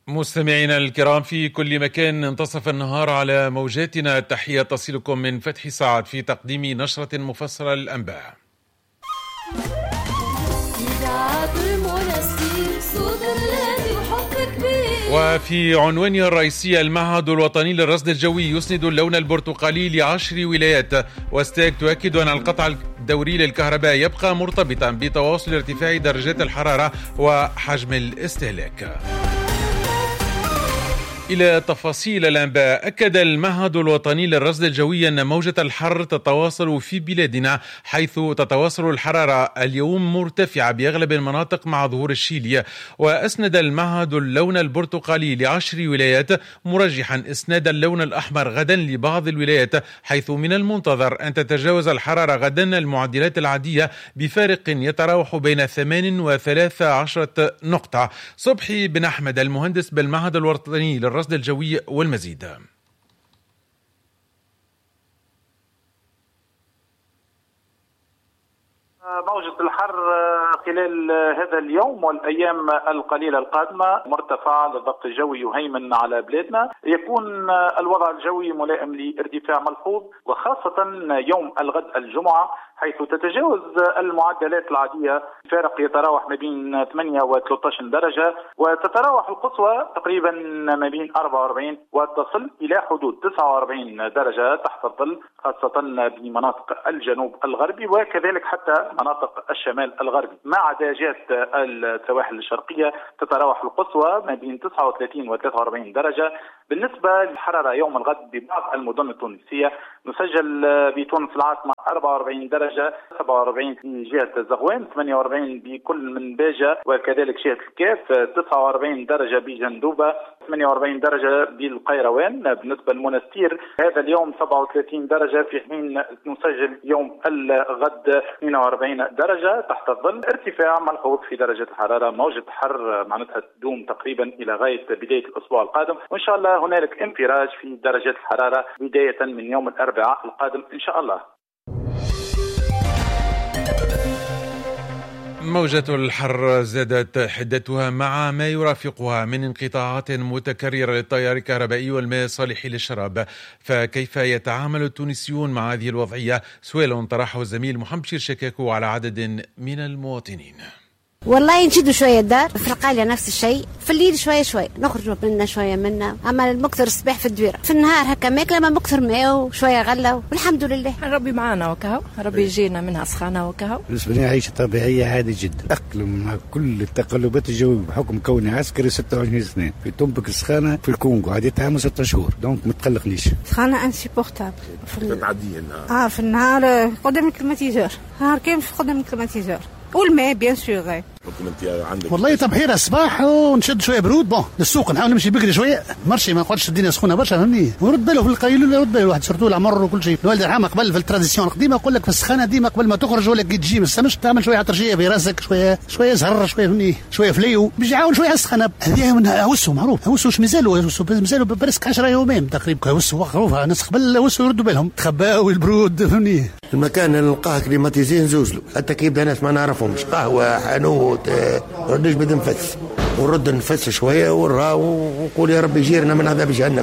مستمعينا الكرام في كل مكان، انتصف النهار على موجاتنا. التحية تصلكم من فتح سعد في تقديم نشرة مفصلة للأنباء. وفي عنوانها الرئيسي: المعهد الوطني للرصد الجوي يسند اللون البرتقالي ل10 ولايات. وستاك تؤكد أن القطع الدوري للكهرباء يبقى مرتبطا بتواصل ارتفاع درجات الحرارة وحجم الاستهلاك. إلى تفاصيل الأنباء. أكد المعهد الوطني للرصد الجوي أن موجة الحر تتواصل في بلادنا، حيث تتواصل الحرارة اليوم مرتفعة بأغلب المناطق مع ظهور الشيلي. وأسند المعهد اللون البرتقالي ل10 ولايات، مرجحا إسناد اللون الأحمر غدا لبعض الولايات، حيث من المنتظر أن تتجاوز الحرارة غدا المعدلات العادية بفارق يتراوح بين 8 و13 نقطة. صبحي بن أحمد المهندس بالمعهد الوطني للرصد الجوي والمزيد. موجة الحر خلال هذا اليوم والأيام القليلة القادمة مرتفعة للضغط الجوي يهيمن على بلادنا. يكون الوضع الجوي ملائم لارتفاع ملحوظ، وخاصة يوم الغد الجمعة، حيث تتجاوز المعدلات العادية فارق يتراوح ما بين 8 و 13 درجة، وتتراوح القصوى تقريبا ما بين 44 وتصل إلى حدود 49 درجة تحت الظل، خاصة بمناطق الجنوب الغربي وكذلك حتى مناطق الشمال الغربي، مع درجات السواحل الشرقية تتراوح القصوى ما بين 39 و 43 درجة. بالنسبة للحرارة يوم الغد ببعض المدن التونسية، نسجل بتونس العاصمة 44 درجة، 47 في جهة الزغوان، 48 بكل من باجة وكذلك جهة الكاف، 49 درجة بجندوبة، 48 درجة بالقيروان. بالنسبة للمنستير هذا اليوم 37 درجة، في حين نسجل يوم الغد 42 درجة تحت الظل. ارتفاع ملحوظ في درجة الحرارة. موجة حر معناتها تدوم تقريبا إلى غاية بداية الأسبوع القادم، وإن شاء الله هنالك انفراج في درجات الحرارة بداية من يوم الأربعاء القادم إن شاء الله. موجة الحر زادت حدتها مع ما يرافقها من انقطاعات متكررة للتيار الكهربائي والماء الصالح للشراب. فكيف يتعامل التونسيون مع هذه الوضعية؟ سؤال طرحه الزميل محمد بشير شكاكو على عدد من المواطنين. والله نشدوا شوية الدار، في القالية نفس الشيء، في الليل شوية نخرج منا شوية منا، أما المكثر الصباح في الدويرة، في النهار هكا ماكلة ما مكثر ماء وشوية غلة، والحمد لله ربي معانا وكهو، ربي يجينا منها سخانة وكهو. بالنسبة لي عيشة طبيعية عادي جدا، أقلم مع كل التقلبات الجوية بحكم كوني عسكري 26 سنة في تومبك السخانة في الكونغو، عادي تعامل 6 شهور، دونك ما تقلقنيش. سخانة انسيبورتابل تعدي النهار. في النهار قدام الكليماتيزور، نهار كامل في قدام الكليماتيزور، والماء بيان سور. والله تبحير الصباح ونشد شويه برود بون للسوق، نحاول نمشي بكري شويه، مرشي ما نقعدش الدنيا سخونه برشا فهمني، ورد باله في القيلوله، يرد باله الواحد سورتو العمر وكل شيء. الوالد يرحمه قبل في التراديسيون القديمه يقول لك في السخانه ديما قبل ما تخرج ولا كي تجي ما تستناش تعمل شويه عطرجيه في راسك، شويه زهر شويه فهمني، شويه فليو باش يعاون شويه على السخانه. هذه من هوسو معروف، هوسوش مازالوا برسك 10 يومين تقريبا، هوسو معروفه الناس قبل هوسو يردوا بالهم تخباوا البرود فهمني. المكان اللي نلقاه كليماتيزين زوزلو، حتى كي يبدا ناس ما نعرفهمش، قهوه حانوت ردش بد نفس ونرد نفس شويه ونرى ونقول يا رب يجيرنا من عذاب جهنم.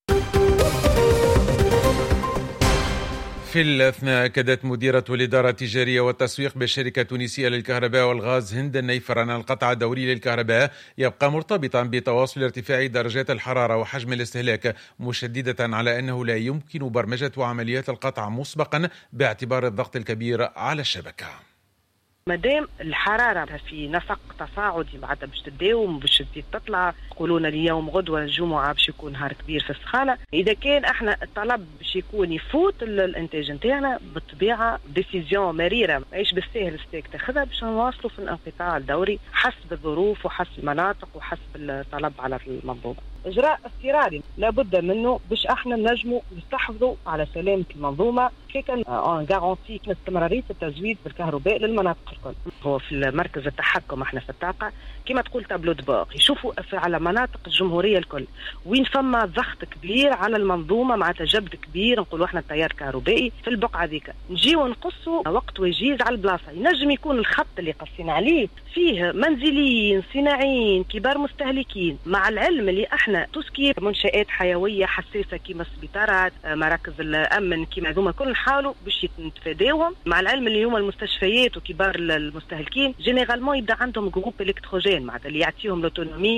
في الأثناء أكدت مديرة الإدارة التجارية والتسويق بالشركة التونسية للكهرباء والغاز هند النيفر أن القطع الدوري للكهرباء يبقى مرتبطا بتواصل ارتفاع درجات الحرارة وحجم الاستهلاك، مشددة على أنه لا يمكن برمجة عمليات القطع مسبقا باعتبار الضغط الكبير على الشبكة. مادام الحرارة في نسق تصاعدي بعدها باش تداوم باش تزيد تطلع، يقولون اليوم غدوة الجمعة باش يكون نهار كبير في السخانة، إذا كان احنا الطلب باش يكون يفوت الانتاج نتاعنا بالطبيعة ديسيزيون مريرة ماهيش بالسهل ستيك تاخذها باش نواصلوا في الانقطاع الدوري حسب الظروف وحسب المناطق وحسب الطلب على المنظومة. إجراء اضطراري لابد منه باش احنا نجموا نستحفظوا على سلامة المنظومة كان غارونتي استمرارية التزويد بالكهرباء للمناطق الكل. هو في مركز التحكم احنا في الطاقة كما تقول تابلو دبور يشوفوا على مناطق الجمهورية الكل وين فما ضغط كبير على المنظومة مع تجبد كبير نقولوا احنا التيار الكهربائي في البقعة ذيك نجيو نقصوا وقت وجيز على البلاصة. ينجم يكون الخط اللي قصينا عليه فيه منزليين صناعيين كبار مستهلكين مع العلم اللي احنا تسكي منشآت حيوية حساسة كما السبيطارات مراكز الامن كما هذوما كل نحاولوا باش نتفاداوهم مع العلم اللي هما المستشفيات وكبار المستهلكين جينيرالمون يبدا عندهم جروب الكتروجين معناتها اللي يعطيهم لوتونومي.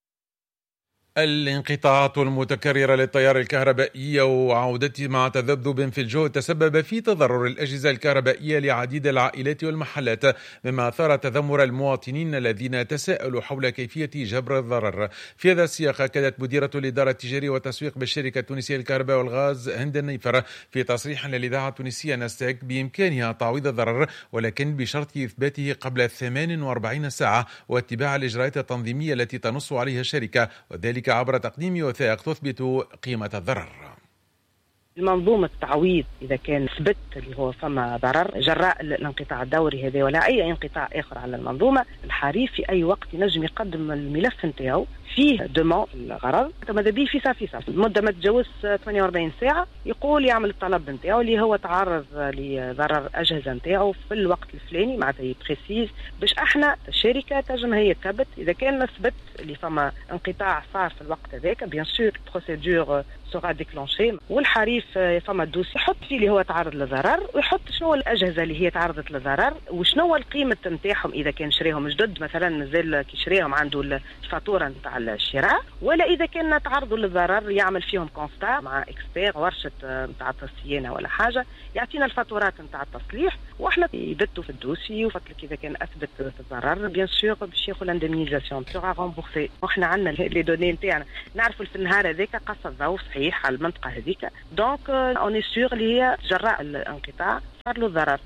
الانقطاعات المتكررة للتيار الكهربائي وعودته مع تذبذب في الجهد تسبب في تضرر الأجهزة الكهربائية لعديد العائلات والمحلات مما أثار تذمر المواطنين الذين تساءلوا حول كيفية جبر الضرر. في هذا السياق أكدت مديرة الإدارة التجارية والتسويق بالشركة التونسية للكهرباء والغاز هند النيفر في تصريح للإذاعة التونسية نستك بإمكانها تعويض الضرر ولكن بشرط إثباته قبل 48 ساعة واتباع الإجراءات التنظيمية التي تنص عليها الشركة وذلك عبر تقديم وثائق تثبت قيمة الضرر. المنظومة التعويض إذا كان ثبت اللي هو فما ضرر جراء الانقطاع الدوري هذا ولا أي انقطاع آخر على المنظومة الحريف في أي وقت ينجم يقدم الملف نتاعو فيه دومون الغرض ماذا بيه في صافي المدة ما تتجاوز 48 ساعة يقول يعمل الطلب نتاعو اللي هو تعرض لضرر أجهزة نتاعو في الوقت الفلاني معناتها يبريسيز باش احنا الشركة تنجم هي تثبت إذا كان مثبت اللي فما انقطاع صار في الوقت هذاك بيان سور بروسيدور سوغا ديكلونشي والحريف فما دوسي يحط فيه اللي هو تعرض للضرر ويحط شنو الأجهزة اللي هي تعرضت للضرر وشنو القيمة نتاعهم إذا كان شريهم جدد مثلا مازال كي شريهم عنده الفاتورة نتاع الشراء ولا إذا كان تعرضوا للضرر يعمل فيهم كونستا مع إكسبير ورشة نتاع الصيانة ولا حاجة يعطينا الفاتورات نتاع التصليح واحنا يبتوا في الدوسي وفتلك إذا كان أثبت الضرر بيان سور باش ياخذ لاندمنيزاسيون سوغا رومبورسي وإحنا عندنا لي دوني نتاعنا نعرفوا في النهار هذاك قص الضوء صحيح على المنطقة هذيك دونك اوني سور اللي هي جراء الانقطاع صار له ضرر.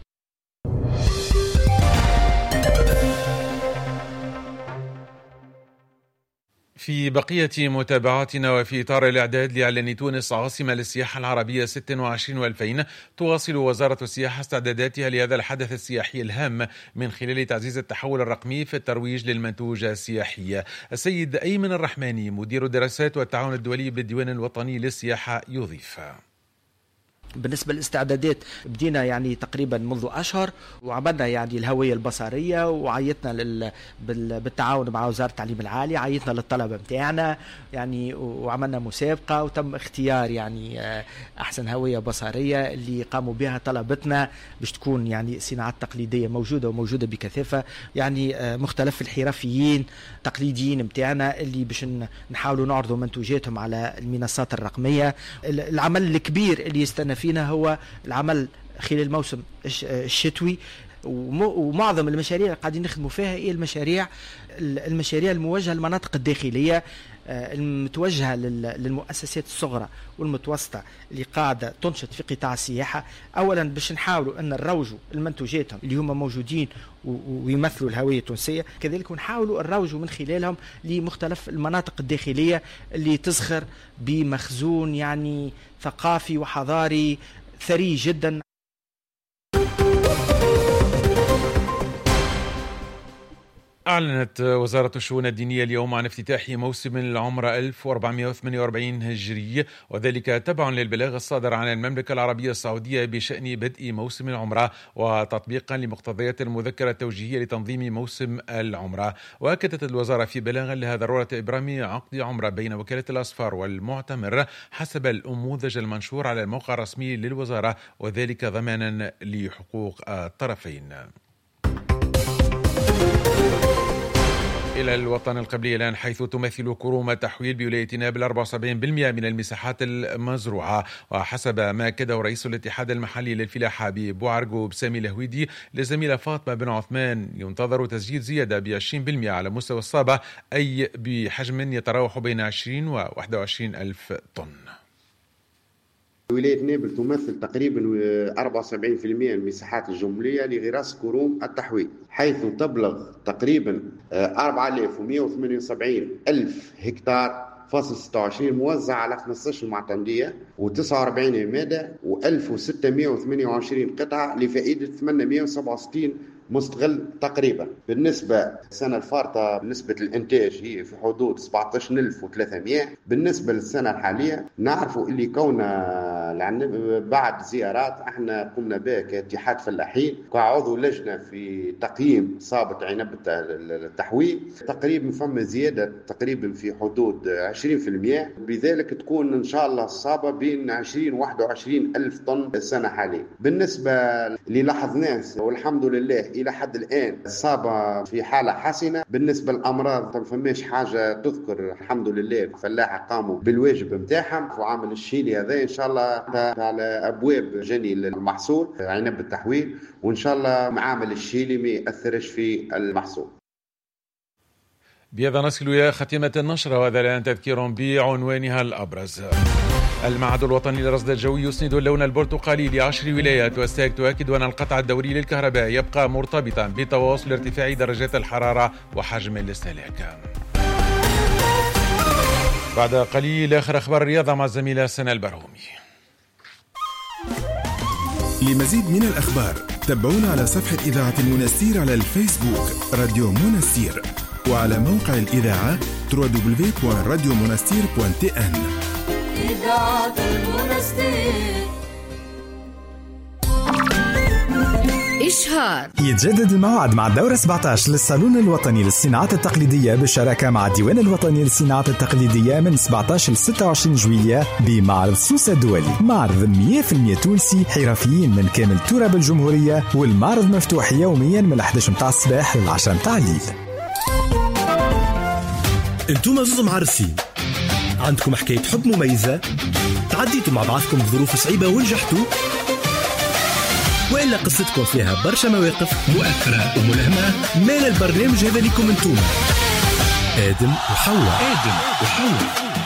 في بقية متابعاتنا وفي إطار الإعداد لإعلان تونس عاصمة للسياحة العربية 26 و2000 تواصل وزارة السياحة استعداداتها لهذا الحدث السياحي الهام من خلال تعزيز التحول الرقمي في الترويج للمنتوج السياحي. السيد أيمن الرحماني مدير الدراسات والتعاون الدولي بالديوان الوطني للسياحة يضيف بالنسبة للاستعدادات بدينا يعني تقريبا منذ أشهر وعملنا يعني الهوية البصرية وعيتنا بالتعاون مع وزارة التعليم العالي عيتنا للطلبة متاعنا يعني وعملنا مسابقة وتم اختيار يعني أحسن هوية بصرية اللي قاموا بها طلبتنا باش تكون يعني صناعات تقليدية موجودة وموجودة بكثافة يعني مختلف الحرفيين تقليديين متاعنا اللي باش نحاولوا نعرضوا منتوجاتهم على المنصات الرقمية. العمل الكبير اللي يستنى فينا هو العمل خلال الموسم الشتوي ومعظم المشاريع اللي قاعدين نخدموا فيها هي المشاريع الموجهة للمناطق الداخلية المتوجهة للمؤسسات الصغرى والمتوسطة اللي قاعدة تنشط في قطاع السياحة. أولا باش نحاولوا أن نروجوا المنتوجاتهم اللي هم موجودين ويمثلوا الهوية التونسية كذلك ونحاولوا نروجوا من خلالهم لمختلف المناطق الداخلية اللي تزخر بمخزون يعني ثقافي وحضاري ثري جدا. أعلنت وزارة الشؤون الدينية اليوم عن افتتاح موسم العمرة 1448 هجري وذلك تبع للبلاغ الصادر عن المملكة العربية السعودية بشأن بدء موسم العمرة وتطبيقا لمقتضيات المذكرة التوجيهية لتنظيم موسم العمرة. وأكدت الوزارة في بلاغ لها ضرورة إبرام عقد عمرة بين وكالة الأسفار والمعتمر حسب الأنموذج المنشور على الموقع الرسمي للوزارة وذلك ضمانا لحقوق الطرفين. إلى الوطن القبلي الآن حيث تمثل كروم تحويل بولاية نابل 74% من المساحات المزروعة وحسب ما أكده رئيس الاتحاد المحلي للفلاحة ببوعرقو بسامي الهويدي لزميلة فاطمة بن عثمان ينتظر تسجيل زيادة ب20% على مستوى الصابة أي بحجم يتراوح بين 20 و 21 ألف طن. ولاية نابل تمثل تقريبا 74% من المساحات الجمهورية لغراس كروم التحويل حيث تبلغ تقريبا 4178 ألف هكتار موزع على 15 معتمدية و49 عمادة و1628 قطعة لفائدة 867 مستغل تقريبا. بالنسبة السنة الفارطة نسبة الإنتاج هي في حدود 17300. بالنسبة للسنة الحالية نعرفوا اللي كونا بعد زيارات احنا قمنا بها كاتحاد فلاحين كعضو لجنة في تقييم صابة عنب التحويل، تقريبا فما زيادة تقريبا في حدود 20%، بذلك تكون إن شاء الله الصابة بين 20 21 ألف طن السنة حاليا. بالنسبة اللي لاحظناه والحمد لله إلى حد الآن الصابة في حالة حسنة. بالنسبة للأمراض ما فماش حاجة تذكر، الحمد لله الفلاحة قاموا بالواجب متاعهم، وعامل الشيلي هذا إن شاء الله على أبواب جني المحصول عنب التحويل، وإن شاء الله معامل الشيلي ما يأثرش في المحصول. بهذا نصل إلى ختيمة النشرة، وهذا الآن تذكير بعنوانها الأبرز. المعهد الوطني للرصد الجوي يسند اللون البرتقالي ل10 ولايات، وستاك تؤكد أن القطع الدوري للكهرباء يبقى مرتبطا بتواصل ارتفاع درجات الحرارة وحجم الاستهلاك. بعد قليل آخر أخبار الرياضة مع الزميلة سنة البرهومي. لمزيد من الأخبار تابعونا على صفحة إذاعة المنستير على الفيسبوك راديو منستير، وعلى موقع الإذاعة www.radiomonastir.tn. إذاعة المنستير. إشهار. يتجدد الموعد مع الدورة 17 للصالون الوطني للصناعات التقليدية بالشراكة مع الديوان الوطني للصناعات التقليدية من 17 ل 26 جويلية بمعرض سوسة الدولي. معرض 100% تونسي، حرفيين من كامل تراب الجمهورية، والمعرض مفتوح يوميا من 11 متاع الصباح ل 10 متاع الليل. انتم زوز معرسين، عندكم حكاية حب مميزة، تعديتوا مع بعضكم ظروف صعيبة ونجحتوا، وإلا قصتكم فيها برشا مواقف مؤثرة وملهمة، مال البرنامج هذا لكم انتم. آدم وحواء.